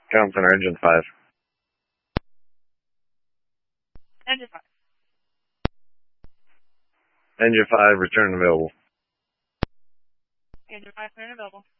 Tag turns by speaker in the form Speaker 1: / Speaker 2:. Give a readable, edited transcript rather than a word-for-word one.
Speaker 1: Com Center, Engine 5.
Speaker 2: Engine 5.
Speaker 1: Engine 5, return available.
Speaker 2: Engine 5, turn available.